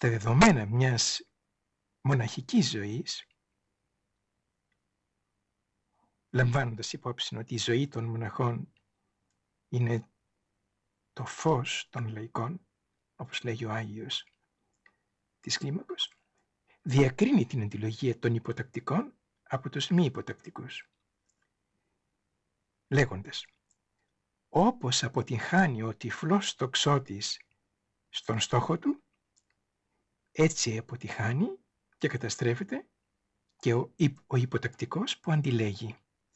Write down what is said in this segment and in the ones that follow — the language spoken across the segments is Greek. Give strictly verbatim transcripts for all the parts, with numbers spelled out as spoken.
στα δεδομένα μιας μοναχικής ζωής, λαμβάνοντας υπόψη ότι η ζωή των μοναχών είναι το φως των λαϊκών, όπως λέγει ο Άγιος της Κλίμακος, διακρίνει την αντιλογία των υποτακτικών από τους μη υποτακτικούς, λέγοντας: όπως αποτυγχάνει ο τυφλός τοξότης στον στόχο του, έτσι αποτυγχάνει και καταστρέφεται και ο, ο υποτακτικός που αντιλέγει.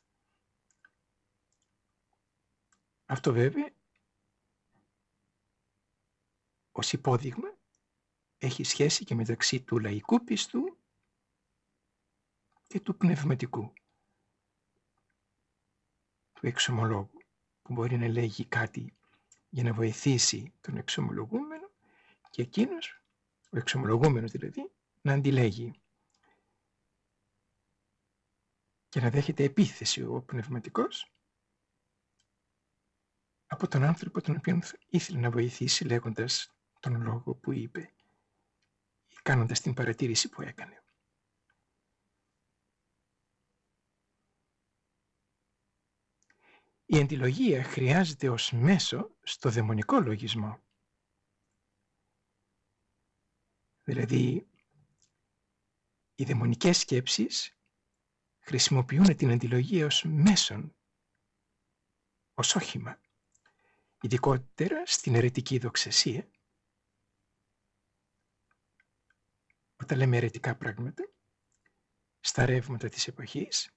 Αυτό βέβαια ως υπόδειγμα έχει σχέση και μεταξύ του λαϊκού πιστού και του πνευματικού, του εξομολόγου, που μπορεί να λέγει κάτι για να βοηθήσει τον εξομολογούμενο και εκείνος, ο εξομολογούμενος δηλαδή, να αντιλέγει και να δέχεται επίθεση ο πνευματικός από τον άνθρωπο τον οποίο ήθελε να βοηθήσει, λέγοντας τον λόγο που είπε ή κάνοντας την παρατήρηση που έκανε. Η αντιλογία χρειάζεται ως μέσο στο δαιμονικό λογισμό. Δηλαδή, οι δαιμονικές σκέψεις χρησιμοποιούν την αντιλογία ως μέσον, ως όχημα, ειδικότερα στην αιρετική δοξασία. Όταν λέμε αιρετικά πράγματα, στα ρεύματα της εποχής,